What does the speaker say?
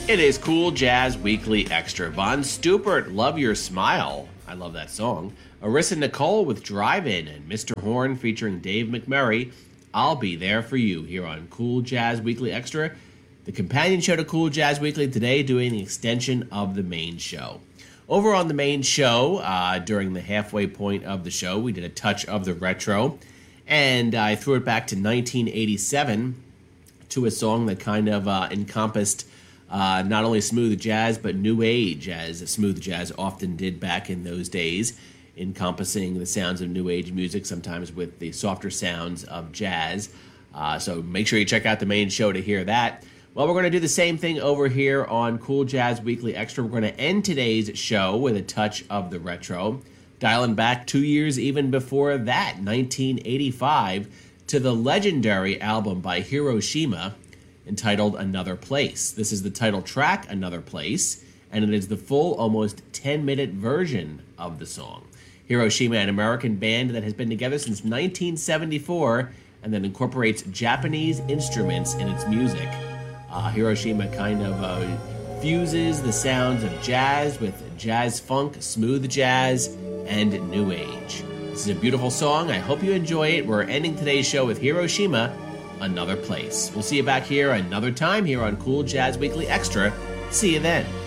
It is Cool Jazz Weekly Extra. Von Stupert, Love Your Smile. I love that song. Arissa Nicole with Drive-In, and Mr. Horn featuring Dave McMurray, I'll Be There For You, here on Cool Jazz Weekly Extra, the companion show to Cool Jazz Weekly, today doing the extension of the main show. Over on the main show, during the halfway point of the show, we did a touch of the retro, and I threw it back to 1987 to a song that kind of encompassed not only smooth jazz, but new age, as smooth jazz often did back in those days, encompassing the sounds of new age music, sometimes with the softer sounds of jazz. So make sure you check out the main show to hear that. Well, we're going to do the same thing over here on Cool Jazz Weekly Extra. We're going to end today's show with a touch of the retro, dialing back 2 years even before that, 1985, to the legendary album by Hiroshima, entitled Another Place. This is the title track, Another Place, and it is the full, almost 10-minute version of the song. Hiroshima, an American band that has been together since 1974 and that incorporates Japanese instruments in its music. Hiroshima kind of fuses the sounds of jazz with jazz funk, smooth jazz, and new age. This is a beautiful song. I hope you enjoy it. We're ending today's show with Hiroshima, Another Place. We'll see you back here another time here on Cool Jazz Weekly Extra. See you then.